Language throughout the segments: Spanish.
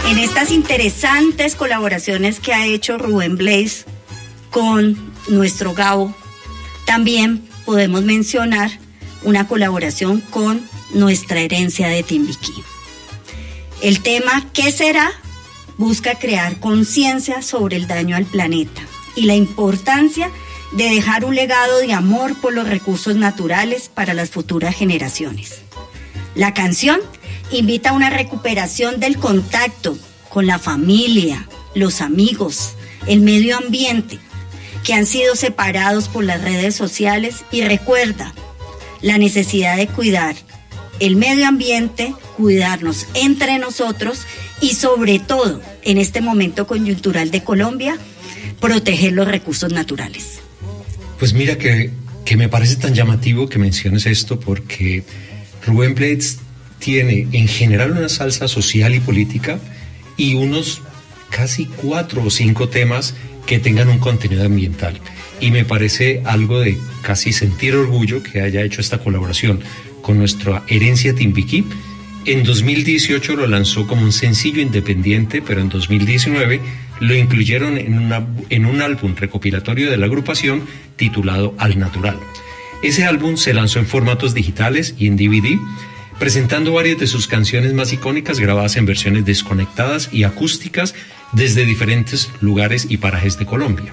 En estas interesantes colaboraciones que ha hecho Rubén Blades con nuestro Gabo, también podemos mencionar una colaboración con nuestra herencia de Timbiquí. El tema ¿Qué será? Busca crear conciencia sobre el daño al planeta y la importancia de dejar un legado de amor por los recursos naturales para las futuras generaciones. La canción invita a una recuperación del contacto con la familia, los amigos, el medio ambiente, que han sido separados por las redes sociales, y recuerda la necesidad de cuidar el medio ambiente, cuidarnos entre nosotros y sobre todo en este momento coyuntural de Colombia, proteger los recursos naturales. Pues mira que me parece tan llamativo que menciones esto, porque Rubén Blades tiene en general una salsa social y política y unos casi 4 o 5 temas que tengan un contenido ambiental. Y me parece algo de casi sentir orgullo que haya hecho esta colaboración con nuestra herencia Timbiquí. En 2018 lo lanzó como un sencillo independiente, pero en 2019 lo incluyeron en un álbum recopilatorio de la agrupación titulado Al Natural. Ese álbum se lanzó en formatos digitales y en DVD, presentando varias de sus canciones más icónicas grabadas en versiones desconectadas y acústicas desde diferentes lugares y parajes de Colombia.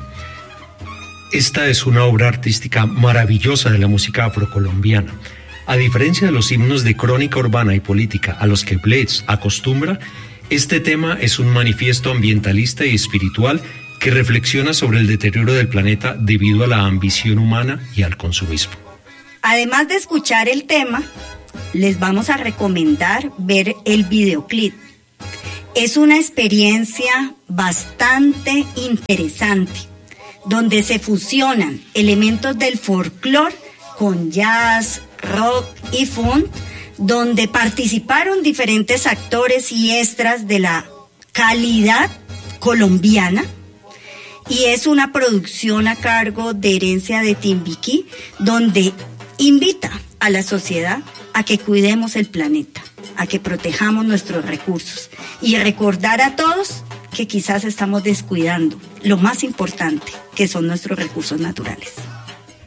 Esta es una obra artística maravillosa de la música afrocolombiana. A diferencia de los himnos de crónica urbana y política a los que Blades acostumbra, este tema es un manifiesto ambientalista y espiritual que reflexiona sobre el deterioro del planeta debido a la ambición humana y al consumismo. Además de escuchar el tema, les vamos a recomendar ver el videoclip. Es una experiencia bastante interesante, donde se fusionan elementos del folclore con jazz, rock y funk, donde participaron diferentes actores y extras de la calidad colombiana, y es una producción a cargo de Herencia de Timbiquí, donde invita a la sociedad a que cuidemos el planeta, a que protejamos nuestros recursos y recordar a todos que quizás estamos descuidando lo más importante, que son nuestros recursos naturales.